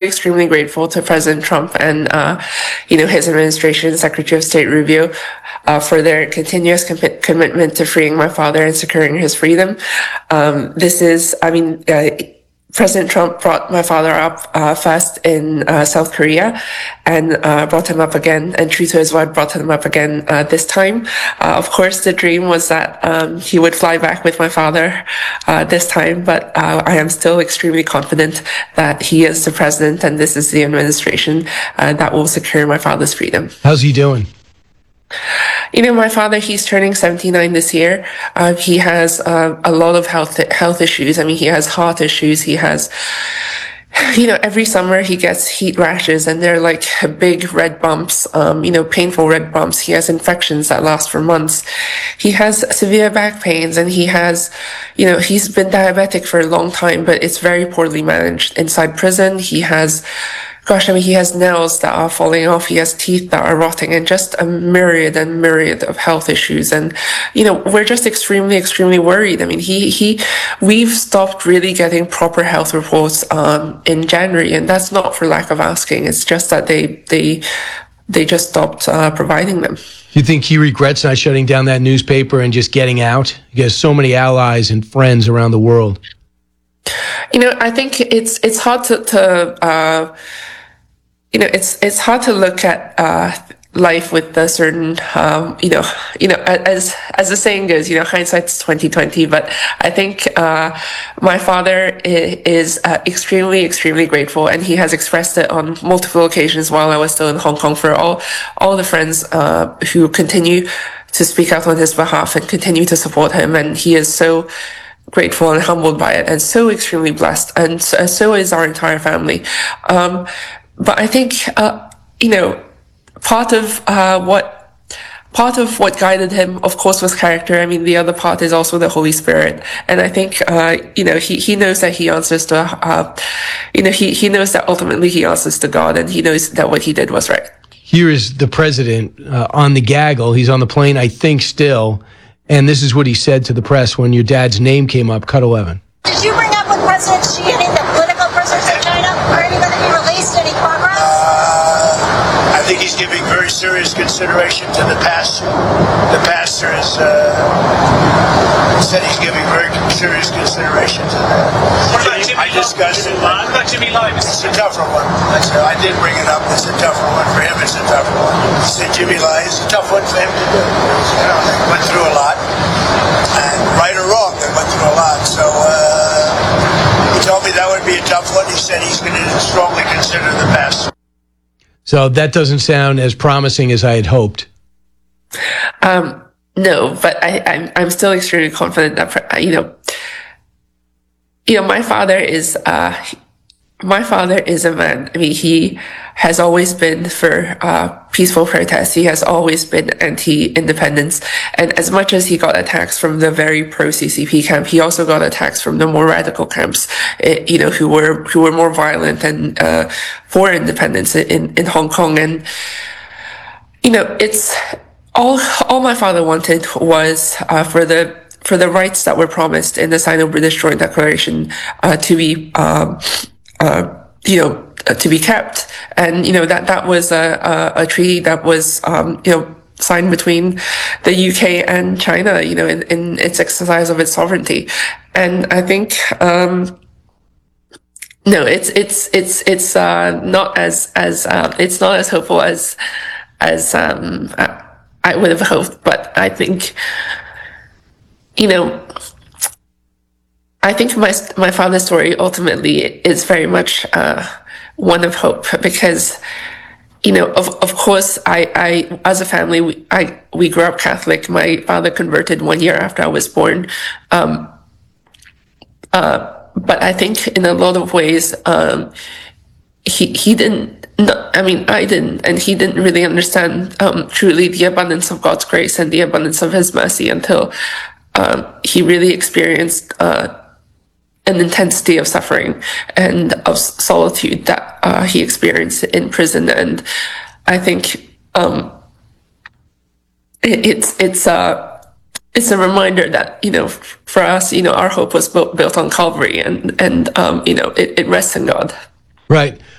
extremely grateful to President Trump and, his administration, Secretary of State Rubio, for their continuous commitment to freeing my father and securing his freedom. President Trump brought my father up first in South Korea and brought him up again, and true to his word, brought him up again this time. Of course, the dream was that he would fly back with my father this time, but I am still extremely confident that he is the president and this is the administration that will secure my father's freedom. How's he doing? My father, he's turning 79 this year. He has a lot of health issues. I mean, he has heart issues. He has, every summer he gets heat rashes and they're like big red bumps, painful red bumps. He has infections that last for months. He has severe back pains and he has, he's been diabetic for a long time, but it's very poorly managed inside prison. He has nails that are falling off. He has teeth that are rotting and just a myriad and myriad of health issues. And, we're just extremely, extremely worried. I mean, we've stopped really getting proper health reports, in January, and that's not for lack of asking. It's just that they just stopped, providing them. You think he regrets not shutting down that newspaper and just getting out? He has so many allies and friends around the world. I think it's hard it's hard to look at life with a certain as the saying goes, hindsight's 2020. But I think my father is extremely, extremely grateful, and he has expressed it on multiple occasions while I was still in Hong Kong, for all the friends who continue to speak out on his behalf and continue to support him, and he is so grateful and humbled by it, and so extremely blessed, and so is our entire family. But I think, part of what guided him, of course, was character. I mean, the other part is also the Holy Spirit. And I think, he knows that he answers to, he knows that ultimately he answers to God, and he knows that what he did was right. Here is the president on the gaggle. He's on the plane, I think, still. And this is what he said to the press when your dad's name came up. Cut 11. Did you bring up with President Xi any of the political prisoners in China? Are any going to be released? Any progress? I think he's giving very serious consideration to the pastor. The pastor has said he's giving very serious consideration to that. What about Jimmy Lai? It's a tougher one. I did bring it up. It's a tougher one. For him, it's a tougher one. He said Jimmy Lai is a tough one for him to do. They went through a lot. And right or wrong, they went through a lot. So he told me that would be a tough one. He said he's going to strongly consider the pastor. So that doesn't sound as promising as I had hoped. No, but I'm still extremely confident that, my father is a man. I mean, he has always been for peaceful protests. He has always been anti-independence. And as much as he got attacks from the very pro-CCP camp, he also got attacks from the more radical camps, who were more violent and for independence in Hong Kong. And it's all my father wanted was for the rights that were promised in the Sino-British Joint Declaration to be to be kept. And, that was a treaty that was, signed between the UK and China, in its exercise of its sovereignty. And I think, no, it's not as hopeful as I would have hoped, but I think, I think my father's story ultimately is very much one of hope, because of course I as a family we grew up Catholic. My father converted 1 year after I was born, but I think in a lot of ways he didn't. I didn't, and he didn't really understand truly the abundance of God's grace and the abundance of His mercy until he really experienced an intensity of suffering and of solitude that he experienced in prison. And I think it's a reminder that, for us, our hope was built on Calvary, and it rests in God. Right.